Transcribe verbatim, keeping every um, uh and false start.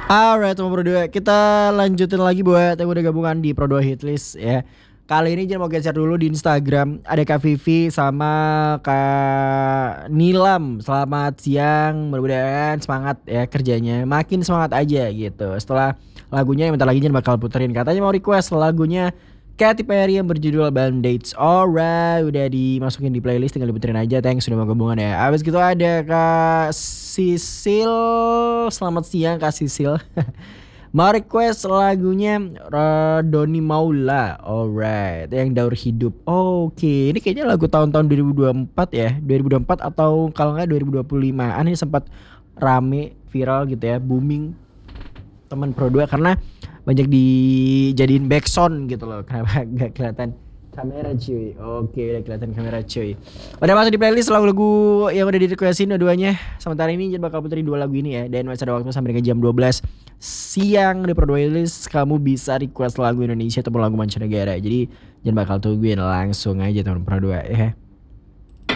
Alright teman Pro dua, kita lanjutin lagi buat yang udah gabungan di Pro dua Hitlist ya. Kali ini jangan mau geser dulu di Instagram. Ada Kak Vivi sama Kak Nilam. Selamat siang, mudah-mudahan semangat ya kerjanya. Makin semangat aja gitu. Setelah lagunya yang bentar lagi Jen bakal puterin. Katanya mau request lagunya Katy Perry yang berjudul Band-Aids. Alright, udah dimasukin di playlist, tinggal diputerin aja. Thanks sudah mau gabungan ya. Abis gitu ada Kak Sisil. Selamat siang Kak Sisil. Mau request lagunya uh, Doni Maula. Alright, yang Daur Hidup. Oke, ini kayaknya lagu tahun-tahun dua ribu dua puluh empat ya. dua ribu dua puluh empat atau kalau nggak dua ribu dua puluh lima. Aneh sempat rame, viral gitu ya, booming teman Pro dua karena banyak dijadiin backsound gitu loh. Kenapa gak kelihatan kamera cuy? Oke, udah kelihatan kamera cuy. Udah masuk di playlist lagu-lagu yang udah di requestin dua-duanya. Sementara ini Jen bakal puterin dua lagu ini ya. Dan masih ada waktu sampai dengan jam dua belas siang di Pro dua Playlist. Kamu bisa request lagu Indonesia ataupun lagu mancanegara. Jadi Jen bakal tungguin langsung aja teman Pro dua ya.